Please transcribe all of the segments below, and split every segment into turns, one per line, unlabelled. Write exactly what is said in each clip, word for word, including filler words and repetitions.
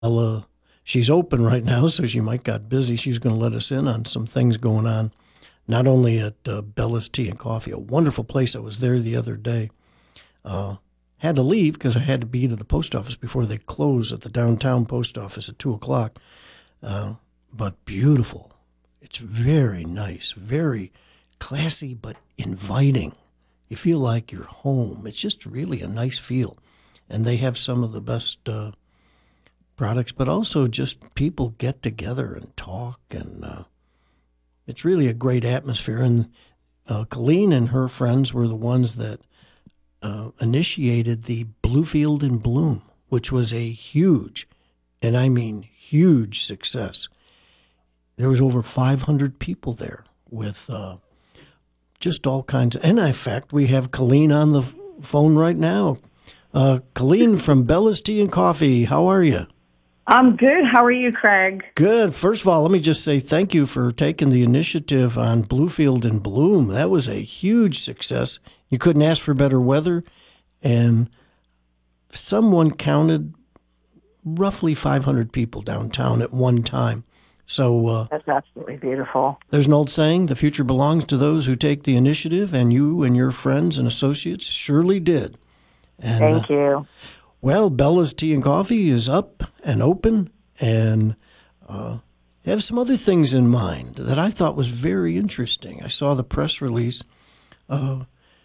Ella, she's open right now, so she might got busy. She's going to let us in on some things going on, not only at uh, Bella's Tea and Coffee, a wonderful place. I was there the other day. Uh, had to leave because I had to be to the post office before they close at the downtown post office at two o'clock. Uh, but beautiful. It's very nice, very classy, but inviting. You feel like you're home. It's just really a nice feel. And they have some of the best uh, products, but also just people get together and talk. And uh, it's really a great atmosphere. And uh, Colleen and her friends were the ones that uh, initiated the Bluefield in Bloom, which was a huge, and I mean huge success. There was over five hundred people there with uh, just all kinds of, and in fact, we have Colleen on the phone right now. Uh, Colleen from Bella's Tea and Coffee, how are you?
I'm good. How are you, Craig?
Good. First of all, let me just say thank you for taking the initiative on Bluefield in Bloom. That was a huge success. You couldn't ask for better weather, and someone counted roughly five hundred people downtown at one time. So uh,
That's absolutely beautiful.
there's an old saying, the future belongs to those who take the initiative, and you and your friends and associates surely did. And,
Thank
uh,
you.
Well, Bella's Tea and Coffee is up and open, and uh, have some other things in mind that I thought was very interesting. I saw the press release. Uh,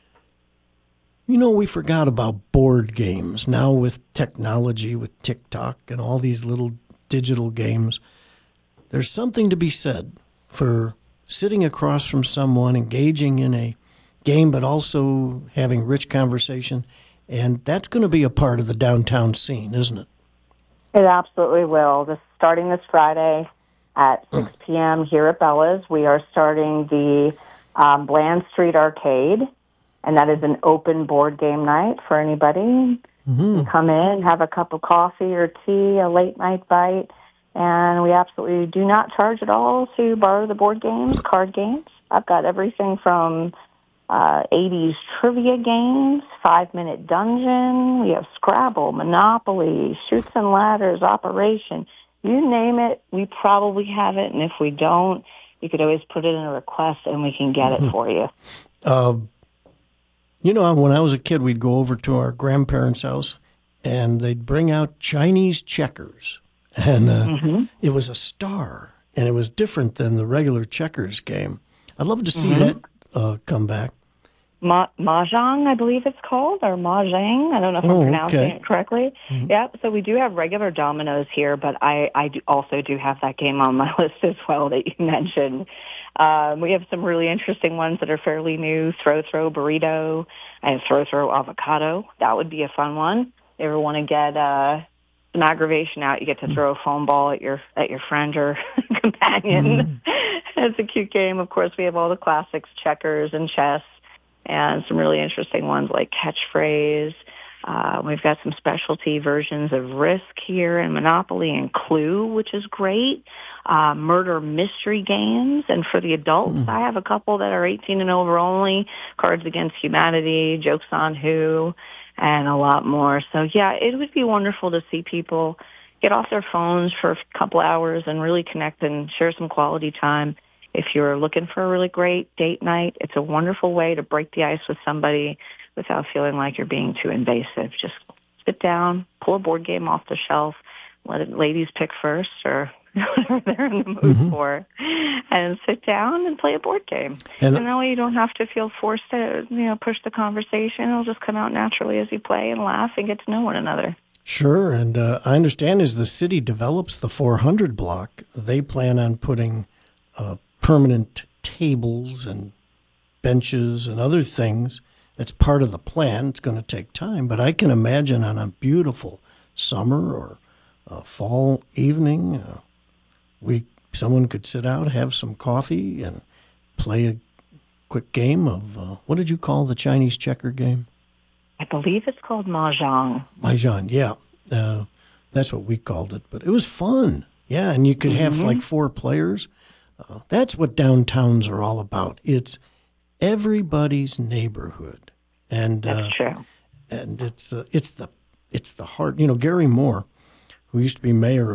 you know, we forgot about board games. Now with technology, with TikTok and all these little digital games, there's something to be said for sitting across from someone, engaging in a game, but also having rich conversation. And that's going to be a part of the downtown scene, isn't it?
It absolutely will. This starting this Friday at six p.m. here at Bella's, we are starting the um, Bland Street Arcade, and that is an open board game night for anybody. Mm-hmm. You can come in, have a cup of coffee or tea, a late night bite, and we absolutely do not charge at all to borrow the board games, card games. I've got everything from Uh, eighties trivia games, five-minute dungeon. We have Scrabble, Monopoly, Chutes and Ladders, Operation. You name it, we probably have it. And if we don't, you could always put it in a request and we can get it for you.
Uh, you know, when I was a kid, we'd go over to our grandparents' house and they'd bring out Chinese checkers. And uh, mm-hmm. it was a star, and it was different than the regular checkers game. I'd love to see mm-hmm. that uh, come back.
Ma- Mahjong, I believe it's called, or Mahjong. I don't know if
oh,
I'm pronouncing
okay.
it correctly. Mm-hmm. Yeah, so we do have regular dominoes here, but I, I do also do have that game on my list as well that you mentioned. Um, we have some really interesting ones that are fairly new. Throw Throw Burrito and Throw Throw Avocado. That would be a fun one. If you ever want to get uh, some aggravation out, you get to throw a foam ball at your at your friend or companion. Mm-hmm. It's a cute game. Of course, we have all the classics, checkers and chess, and some really interesting ones like Catchphrase. Uh, we've got some specialty versions of Risk here and Monopoly and Clue, which is great. Uh, murder mystery games. And for the adults, mm. I have a couple that are eighteen and over only. Cards Against Humanity, Jokes on Who, and a lot more. So, yeah, it would be wonderful to see people get off their phones for a couple hours and really connect and share some quality time. If you're looking for a really great date night, it's a wonderful way to break the ice with somebody without feeling like you're being too invasive. Just sit down, pull a board game off the shelf, let it, ladies pick first or whatever they're in the mood mm-hmm. for, and sit down and play a board game. And, and that way you don't have to feel forced to, you know, push the conversation. It'll just come out naturally as you play and laugh and get to know one another.
Sure, and uh, I understand as the city develops the four hundred block, they plan on putting uh, permanent tables and benches and other things. That's part of the plan. It's going to take time, but I can imagine on a beautiful summer or uh, fall evening, uh, we someone could sit out, have some coffee, and play a quick game of, uh, what did you call the Chinese checker game?
I believe it's called Mahjong.
Mahjong, yeah. Uh, that's what we called it, but it was fun. Yeah, and you could have mm-hmm. like four players. Uh, that's what downtowns are all about. It's everybody's neighborhood, and
that's
uh,
true.
And it's uh, it's the it's the heart. You know, Gary Moore, who used to be mayor